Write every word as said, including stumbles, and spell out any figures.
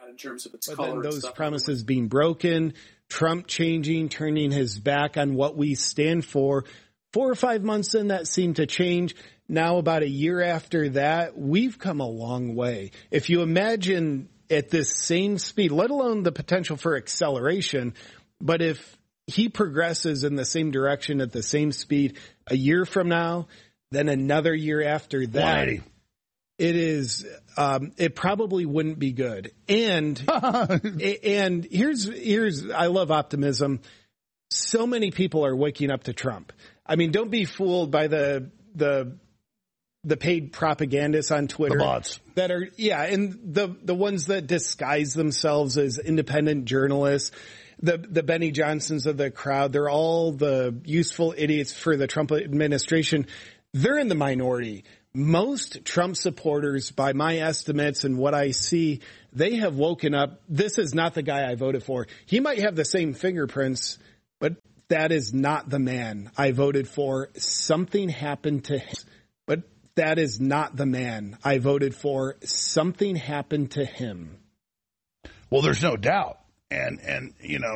in terms of its but color. Then and those stuff. promises being broken, Trump changing, turning his back on what we stand for. Four or five months in, that seemed to change. Now, about a year after that, we've come a long way. If you imagine at this same speed, let alone the potential for acceleration, but if he progresses in the same direction at the same speed a year from now, then another year after that, it is, um, it probably wouldn't be good. And, and here's, here's, I love optimism. So many people are waking up to Trump. I mean, don't be fooled by the, the, the paid propagandists on Twitter. The bots. That are, yeah, and the, the ones that disguise themselves as independent journalists. The the Benny Johnsons of the crowd, they're all the useful idiots for the Trump administration. They're in the minority. Most Trump supporters, by my estimates and what I see, they have woken up. This is not the guy I voted for. He might have the same fingerprints, but that is not the man I voted for. Something happened to him. But that is not the man I voted for. Something happened to him. Well, there's no doubt. And, and, you know,